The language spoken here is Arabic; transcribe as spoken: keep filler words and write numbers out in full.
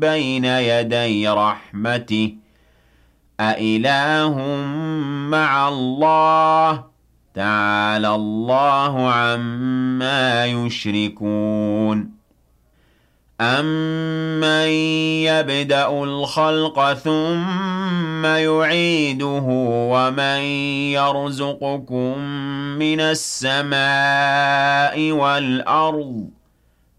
بين يدي رحمته أإله مع الله تعالى الله عما يشركون أَمَّن يَبْدَأُ الْخَلْقَ ثُمَّ يُعِيدُهُ وَمَن يَرْزُقُكُم مِّنَ السَّمَاءِ وَالْأَرْضِ